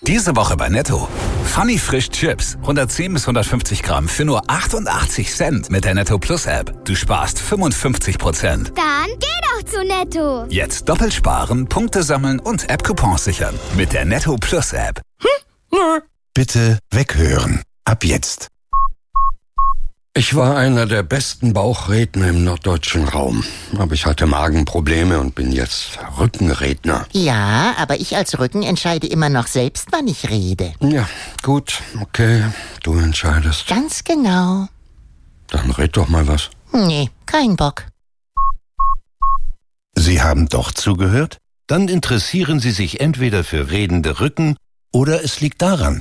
Diese Woche bei Netto. Funny Frisch Chips. 110 bis 150 Gramm für nur 88 Cent mit der Netto Plus App. Du sparst 55%. Dann geh doch zu Netto. Jetzt doppelt sparen, Punkte sammeln und App-Coupons sichern. Mit der Netto Plus App. Bitte weghören. Ab jetzt. Ich war einer der besten Bauchredner im norddeutschen Raum. Aber ich hatte Magenprobleme und bin jetzt Rückenredner. Ja, aber ich als Rücken entscheide immer noch selbst, wann ich rede. Ja, gut, okay, du entscheidest. Ganz genau. Dann red doch mal was. Nee, kein Bock. Sie haben doch zugehört? Dann interessieren Sie sich entweder für redende Rücken oder es liegt daran.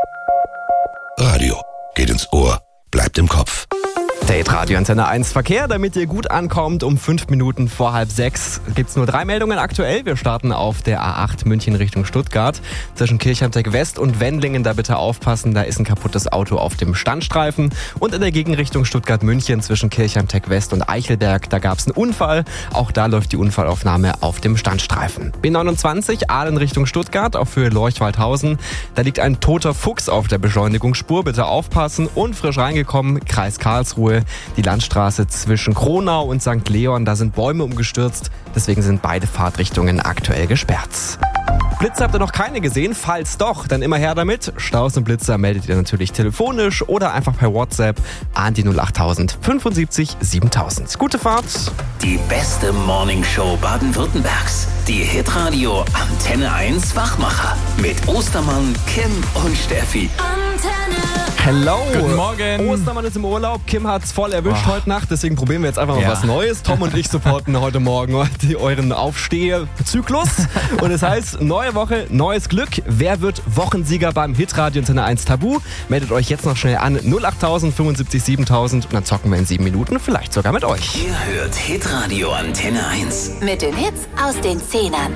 Radio geht ins Ohr, bleibt im Kopf. Date Radio Antenne 1 Verkehr, damit ihr gut ankommt. Um 5 Minuten vor 5:30 gibt es nur 3 Meldungen aktuell. Wir starten auf der A8 München Richtung Stuttgart. Zwischen Kirchheimteck West und Wendlingen, da bitte aufpassen, da ist ein kaputtes Auto auf dem Standstreifen. Und in der Gegenrichtung Stuttgart-München zwischen Kirchheimteck West und Eichelberg, da gab es einen Unfall. Auch da läuft die Unfallaufnahme auf dem Standstreifen. B29 Aalen Richtung Stuttgart auf Höhe Lorch-Waldhausen. Da liegt ein toter Fuchs auf der Beschleunigungsspur. Bitte aufpassen. Und frisch reingekommen, Kreis Karlsruhe. Die Landstraße zwischen Kronau und St. Leon, da sind Bäume umgestürzt, deswegen sind beide Fahrtrichtungen aktuell gesperrt. Blitze habt ihr noch keine gesehen? Falls doch, dann immer her damit. Staus und Blitzer meldet ihr natürlich telefonisch oder einfach per WhatsApp an die 08000 75 7000. Gute Fahrt! Die beste Morningshow Baden-Württembergs. Die Hitradio Antenne 1 Wachmacher. Mit Ostermann, Kim und Steffi. Hello! Guten Morgen! Ostermann ist im Urlaub, Kim hat's voll erwischt heute Nacht, deswegen probieren wir jetzt einfach mal was Neues. Tom und ich supporten heute Morgen euren Aufstehzyklus. Und es heißt, neue Woche, neues Glück. Wer wird Wochensieger beim Hitradio Antenne 1 Tabu? Meldet euch jetzt noch schnell an 08000 75 7000 und dann zocken wir in 7 Minuten vielleicht sogar mit euch. Ihr hört Hitradio Antenne 1. Mit den Hits aus den 10ern.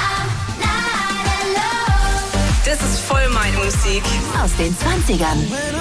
Das ist voll meine Musik. Aus den 20ern.